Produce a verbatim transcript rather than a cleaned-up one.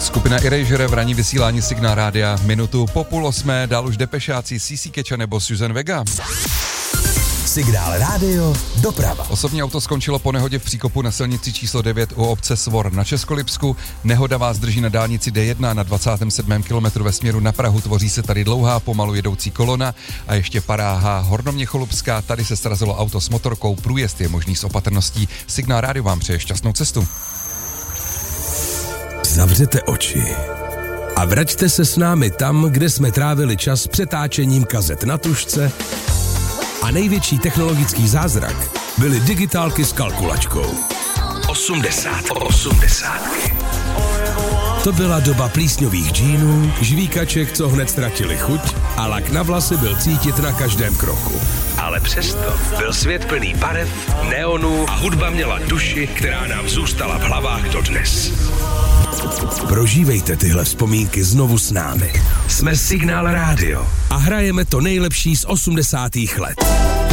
Skupina Erasure v ranní vysílání Signál rádia, minutu po půl osmé, dál už Depešáci, C C Catch nebo Susan Vega. Signál rádio, doprava. Osobní auto skončilo po nehodě v příkopu na silnici číslo devět u obce Svor na Českolipsku. Nehoda vás drží na dálnici D jedna na dvacátém sedmém kilometru ve směru na Prahu. Tvoří se tady dlouhá, pomalu jedoucí kolona a ještě paráha Hornoměcholupská. Tady se srazilo auto s motorkou, průjezd je možný s opatrností. Signál rádio vám přeje šťastnou cestu. Zavřete oči a vraťte se s námi tam, kde jsme trávili čas přetáčením kazet na tužce a největší technologický zázrak byly digitálky s kalkulačkou. osmdesát, osmdesátky. To byla doba plísňových džínů, žvíkaček, co hned ztratili chuť a lak na vlasy byl cítit na každém kroku. Ale přesto byl svět plný barev, neonů a hudba měla duši, která nám zůstala v hlavách dodnes. Prožívejte tyhle vzpomínky znovu s námi. Jsme Signál rádio a hrajeme to nejlepší z osmdesátých let.